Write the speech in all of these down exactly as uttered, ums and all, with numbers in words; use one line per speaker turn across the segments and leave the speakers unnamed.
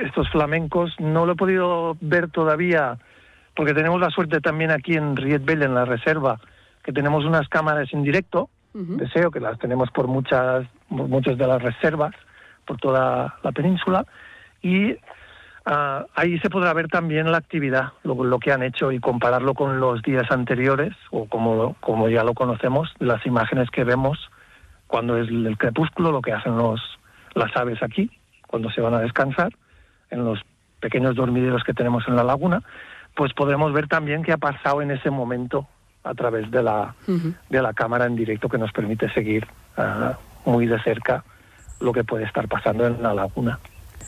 estos flamencos. No lo he podido ver todavía, porque tenemos la suerte también aquí en Riet Vell, en la reserva, que tenemos unas cámaras en directo, uh-huh. deseo que las tenemos por muchas, por muchas de las reservas, por toda la península, y uh, ahí se podrá ver también la actividad, lo, lo que han hecho, y compararlo con los días anteriores, o como, como ya lo conocemos, las imágenes que vemos cuando es el crepúsculo, lo que hacen los, las aves aquí, cuando se van a descansar, en los pequeños dormideros que tenemos en la laguna, pues podremos ver también qué ha pasado en ese momento a través de la, uh-huh. de la cámara en directo, que nos permite seguir uh, muy de cerca lo que puede estar pasando en la laguna.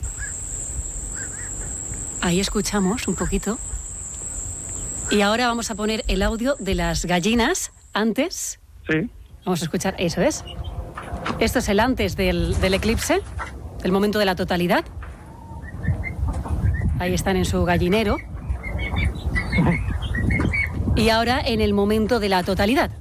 Ahí escuchamos un poquito. Y ahora vamos a poner el audio de las gallinas antes.
Sí.
Vamos a escuchar, eso es. Esto es el antes del, del eclipse, el momento de la totalidad. Ahí están en su gallinero. Y ahora en el momento de la totalidad.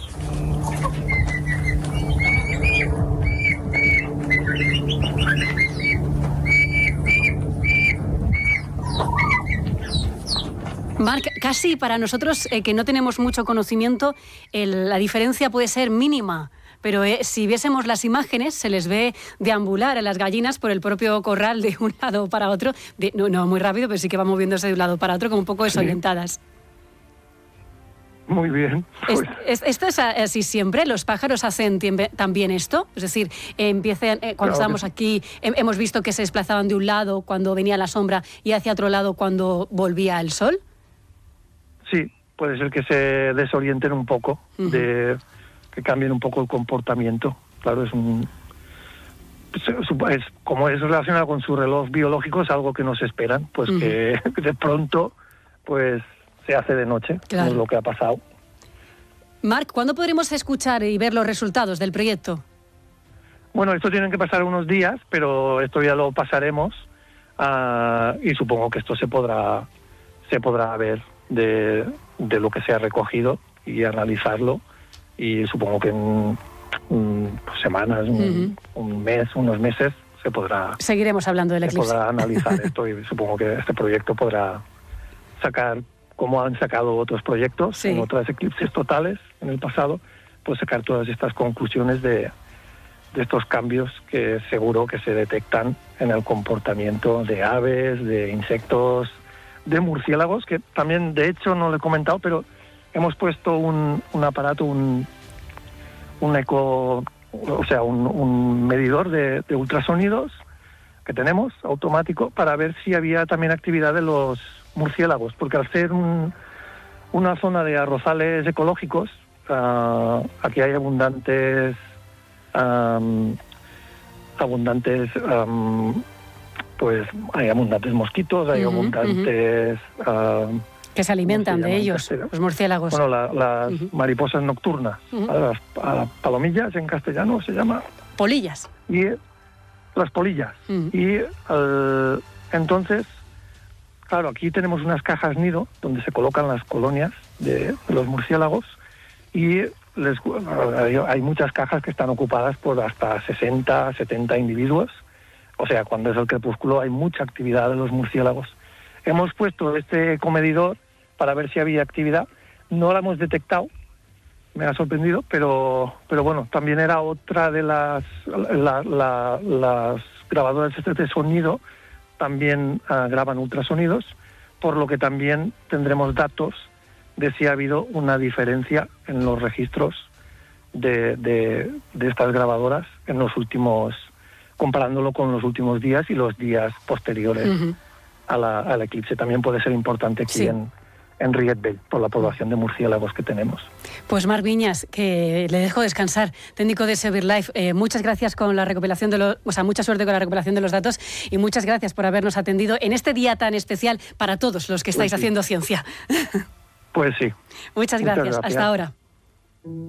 Marc, casi para nosotros eh, que no tenemos mucho conocimiento, el, la diferencia puede ser mínima, pero eh, si viésemos las imágenes se les ve deambular a las gallinas por el propio corral de un lado para otro, de, no, no muy rápido, pero sí que van moviéndose de un lado para otro como un poco desorientadas. Sí.
Muy bien.
Pues. ¿Es, es, ¿Esto es así siempre? ¿Los pájaros hacen tiempe, también esto? Es decir, eh, empiezan, eh, cuando claro estábamos aquí, eh, hemos visto que se desplazaban de un lado cuando venía la sombra y hacia otro lado cuando volvía el sol. Sí,
puede ser que se desorienten un poco, uh-huh. de que cambien un poco el comportamiento. Claro, es un es como es relacionado con su reloj biológico, es algo que no se esperan, pues uh-huh. que de pronto pues se hace de noche, claro. Es lo que ha pasado.
Marc, ¿cuándo podremos escuchar y ver los resultados del proyecto?
Bueno, esto tienen que pasar unos días, pero esto ya lo pasaremos uh, y supongo que esto se podrá se podrá ver de, de lo que se ha recogido y analizarlo, y supongo que en um, semanas, uh-huh. un, un mes, unos meses se podrá
seguiremos hablando del eclipse.
Se podrá analizar esto, y supongo que este proyecto podrá sacar, como han sacado otros proyectos, sí. en otras eclipses totales en el pasado, pues sacar todas estas conclusiones de, de estos cambios que seguro que se detectan en el comportamiento de aves, de insectos, de murciélagos, que también, de hecho, no lo he comentado, pero hemos puesto un, un aparato, un, un eco, o sea, un, un medidor de, de ultrasonidos que tenemos, automático, para ver si había también actividad de los murciélagos, porque al ser un, una zona de arrozales ecológicos, uh, aquí hay abundantes, um, abundantes... Um, pues hay abundantes mosquitos, hay uh-huh, abundantes... Uh-huh. Uh,
que se alimentan de ellos, los murciélagos.
Bueno, la, las uh-huh. mariposas nocturnas, uh-huh. las a palomillas en castellano se llama...
Polillas.
Y las polillas. Uh-huh. Y uh, entonces, claro, aquí tenemos unas cajas nido donde se colocan las colonias de, de los murciélagos, y les, hay muchas cajas que están ocupadas por hasta sesenta, setenta individuos. O sea, cuando es el crepúsculo hay mucha actividad de los murciélagos. Hemos puesto este ecomedidor para ver si había actividad. No la hemos detectado, me ha sorprendido, pero pero bueno, también era otra de las la, la, las grabadoras de sonido, también uh, graban ultrasonidos, por lo que también tendremos datos de si ha habido una diferencia en los registros de, de, de estas grabadoras en los últimos, comparándolo con los últimos días y los días posteriores uh-huh. a la, al eclipse. También puede ser importante aquí sí. en, en Riet Vell, por la población de murciélagos que tenemos.
Pues Marc Viñas, que le dejo descansar, técnico de SeverLife, eh, muchas gracias con la recopilación de los, o sea, mucha suerte con la recuperación de los datos, y muchas gracias por habernos atendido en este día tan especial para todos los que estáis pues sí. haciendo ciencia.
Pues sí.
Muchas gracias. Muchas gracias. Hasta ahora.